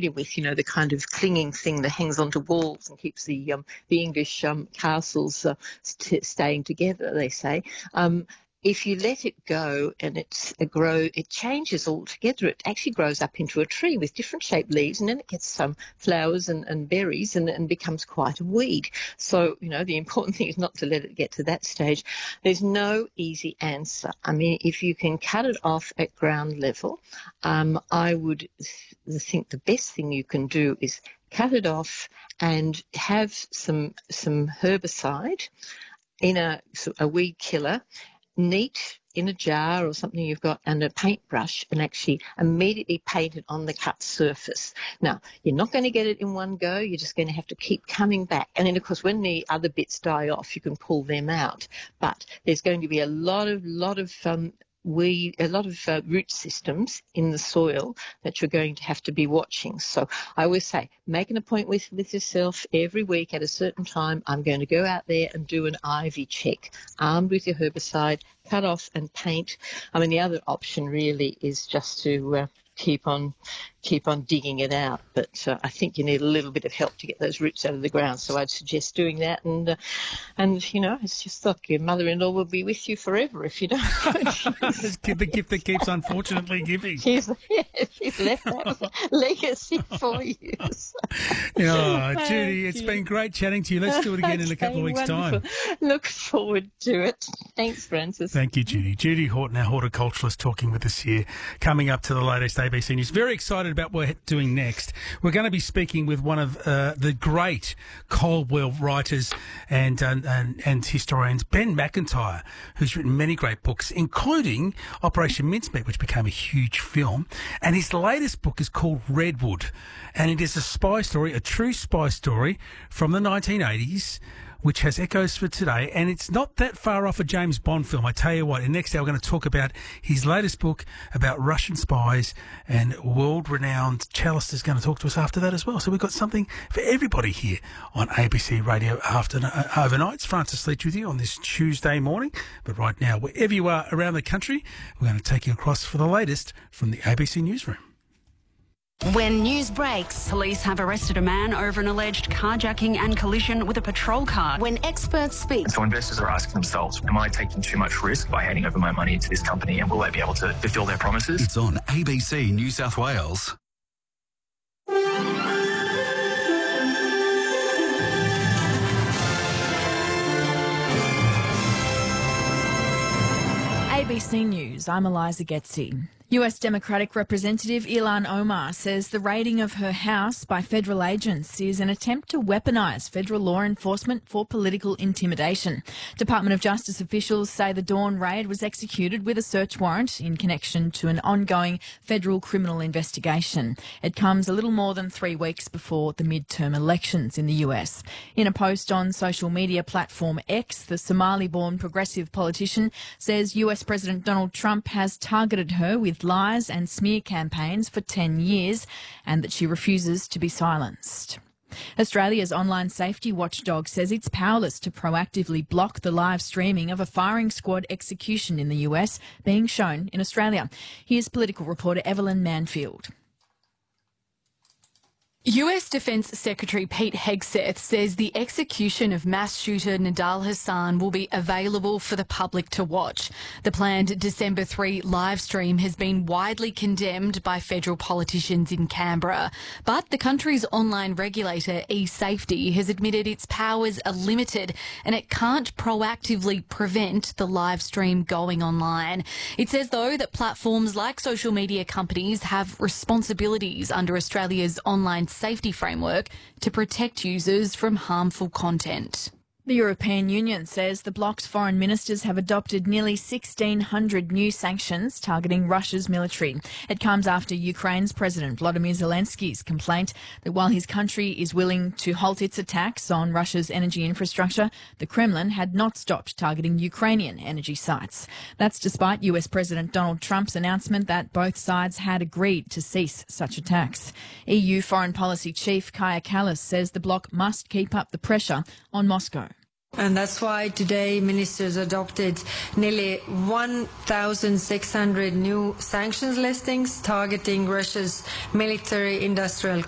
with, you know, the kind of clinging thing that hangs onto walls and keeps the English castles staying together, they say. If you let it go and it changes altogether. It actually grows up into a tree with different shaped leaves, and then it gets some flowers and berries and becomes quite a weed. So, you know, the important thing is not to let it get to that stage. There's no easy answer. I mean, if you can cut it off at ground level, I would think the best thing you can do is cut it off and have some herbicide in a weed killer, neat in a jar or something you've got, and a paintbrush, and actually immediately paint it on the cut surface. Now, you're not going to get it in one go. You're just going to have to keep coming back. And then, of course, when the other bits die off, you can pull them out. But there's going to be a lot of root systems in the soil that you're going to have to be watching. So I always say, make an appointment with yourself every week at a certain time. I'm going to go out there and do an ivy check, armed with your herbicide, cut off and paint. I mean, the other option really is just to keep on digging it out, but I think you need a little bit of help to get those roots out of the ground. So I'd suggest doing that, and you know, it's just like your mother-in-law will be with you forever if you don't. The gift that keeps unfortunately giving. She's left that legacy for you. So. Oh, Judy, it's been great chatting to you. Let's do it again in a couple of weeks' time. Look forward to it. Thanks, Francis. Thank you, Judy. Judy Horton, our horticulturalist, talking with us here, coming up to the latest ABC News. Very excited about what we're doing next. We're going to be speaking with one of the great Cold War writers and historians, Ben Macintyre, who's written many great books, including Operation Mincemeat, which became a huge film. And his latest book is called Redwood, and it is a spy story, a true spy story from the 1980s, which has echoes for today, and it's not that far off a James Bond film. I tell you what, in next hour we're going to talk about his latest book about Russian spies, and world-renowned Chalice is going to talk to us after that as well. So we've got something for everybody here on ABC Radio Overnight. It's Francis Leach with you on this Tuesday morning. But right now, wherever you are around the country, we're going to take you across for the latest from the ABC Newsroom. When news breaks, police have arrested a man over an alleged carjacking and collision with a patrol car. When experts speak. So investors are asking themselves, am I taking too much risk by handing over my money to this company, and will they be able to fulfil their promises? It's on ABC New South Wales. ABC News, I'm Eliza Getzi. US Democratic Representative Ilhan Omar says the raiding of her house by federal agents is an attempt to weaponise federal law enforcement for political intimidation. Department of Justice officials say the Dawn raid was executed with a search warrant in connection to an ongoing federal criminal investigation. It comes a little more than 3 weeks before the midterm elections in the US. In a post on social media platform X, the Somali-born progressive politician says US President Donald Trump has targeted her with lies and smear campaigns for 10 years and that she refuses to be silenced. Australia's online safety watchdog says it's powerless to proactively block the live streaming of a firing squad execution in the US being shown in Australia. Here's political reporter Evelyn Manfield. US Defence Secretary Pete Hegseth says the execution of mass shooter Nidal Hassan will be available for the public to watch. The planned December 3 live stream has been widely condemned by federal politicians in Canberra, but the country's online regulator, eSafety, has admitted its powers are limited and it can't proactively prevent the live stream going online. It says, though, that platforms like social media companies have responsibilities under Australia's online safety framework to protect users from harmful content. The European Union says the bloc's foreign ministers have adopted nearly 1,600 new sanctions targeting Russia's military. It comes after Ukraine's President Volodymyr Zelensky's complaint that while his country is willing to halt its attacks on Russia's energy infrastructure, the Kremlin had not stopped targeting Ukrainian energy sites. That's despite US President Donald Trump's announcement that both sides had agreed to cease such attacks. EU Foreign Policy Chief Kaja Kallas says the bloc must keep up the pressure on Moscow. And that's why today ministers adopted nearly 1,600 new sanctions listings targeting Russia's military industrial